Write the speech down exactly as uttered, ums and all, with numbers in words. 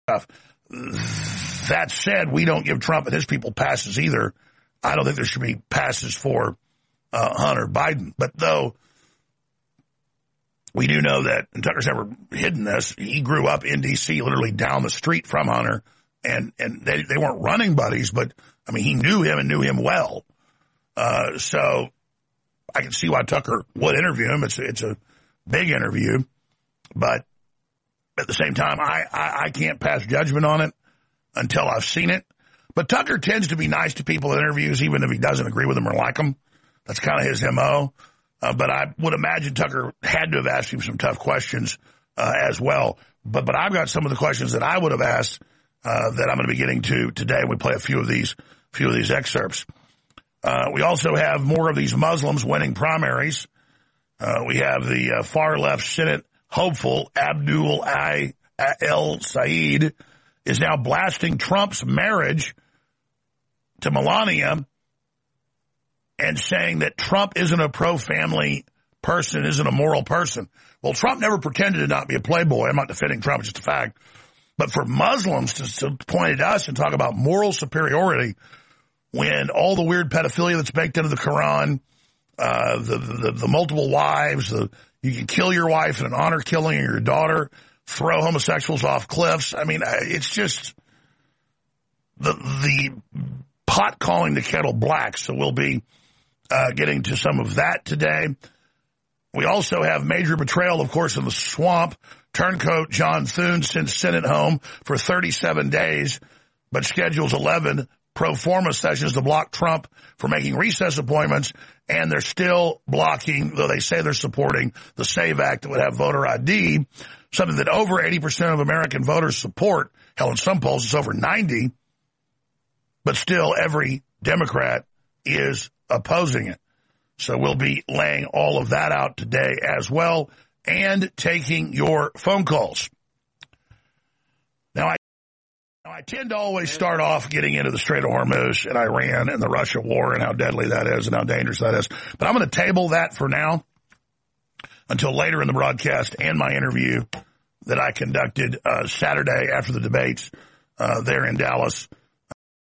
stuff. That said, we don't give Trump and his people passes either. I don't think there should be passes for uh, Hunter Biden. But though we do know that, and Tucker's never hidden this, he grew up in D C literally down the street from Hunter, and, and they, they weren't running buddies, but, I mean, he knew him and knew him well. Uh, so I can see why Tucker would interview him. It's, it's a big interview, but at the same time, I, I, I can't pass judgment on it until I've seen it. But Tucker tends to be nice to people in interviews, even if he doesn't agree with them or like them. That's kind of his M O. Uh, but I would imagine Tucker had to have asked him some tough questions uh, as well. But but I've got some of the questions that I would have asked uh, that I'm going to be getting to today. We play a few of these, few of these excerpts. Uh, we also have more of these Muslims winning primaries. Uh, we have the uh, far left Senate hopeful Abdul I El Said is now blasting Trump's marriage to Melania and saying that Trump isn't a pro-family person, isn't a moral person. Well, Trump never pretended to not be a playboy. I'm not defending Trump, it's just a fact. But for Muslims to, to point at us and talk about moral superiority when all the weird pedophilia that's baked into the Quran, uh, the, the, the multiple wives, the, you can kill your wife in an honor killing or your daughter, throw homosexuals off cliffs. I mean, it's just the the pot calling the kettle black. So we'll be uh, getting to some of that today. We also have major betrayal, of course, in the swamp. Turncoat John Thune sends Senate home for thirty-seven days, but schedules eleven pro forma sessions to block Trump for making recess appointments, and they're still blocking, though they say they're supporting, the SAVE Act that would have voter I D, something that over eighty percent of American voters support. Hell, in some polls it's over ninety, but still every Democrat is opposing it. So we'll be laying all of that out today as well and taking your phone calls. Now, I Now, I tend to always start off getting into the Strait of Hormuz and Iran and the Russia war and how deadly that is and how dangerous that is. But I'm going to table that for now until later in the broadcast and my interview that I conducted uh, Saturday after the debates uh, there in Dallas